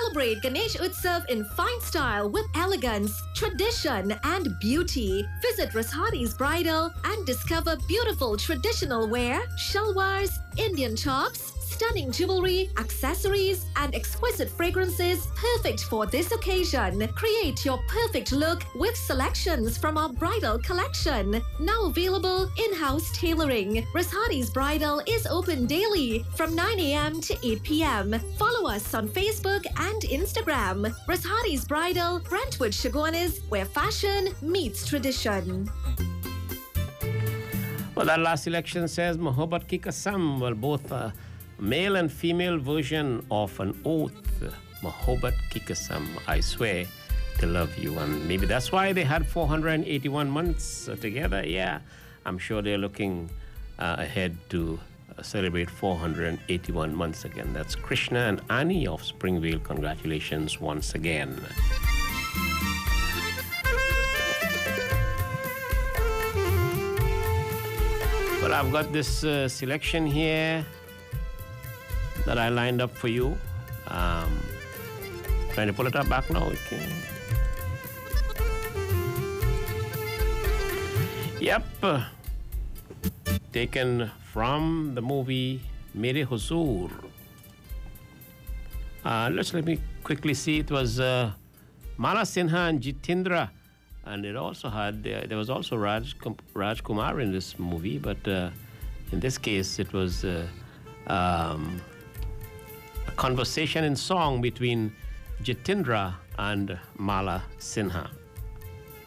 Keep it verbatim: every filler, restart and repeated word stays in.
Celebrate Ganesh Utsav in fine style with elegance, tradition, and beauty. Visit Rashadi's Bridal and discover beautiful traditional wear, shalwars, Indian tops, stunning jewelry, accessories, and exquisite fragrances perfect for this occasion. Create your perfect look with selections from our bridal collection. Now available in-house tailoring. Rashadi's Bridal is open daily from nine a.m. to eight p.m. Follow us on Facebook and Instagram. Rashadi's Bridal, Brentwood, Chaguanas, where fashion meets tradition. Well, that last selection says Mohabbat Ki Kasam. Well, both uh, male and female version of an oath. Mohabbat Ki Kasam. I swear to love you. And maybe that's why they had four hundred eighty-one months uh, together. Yeah, I'm sure they're looking uh, ahead to uh, celebrate four hundred eighty-one months again. That's Krishna and Annie of Springvale. Congratulations once again. Well, I've got this uh, selection here that I lined up for you. Um, trying to pull it up back now. Okay. Yep. Uh, taken from the movie Mere Huzur. Uh, let's let me quickly see. It was uh, Mala Sinha and Jitendra. And it also had, uh, there was also Raj, Raj Kumar in this movie, but uh, in this case, it was uh, um, a conversation in song between Jitendra and Mala Sinha.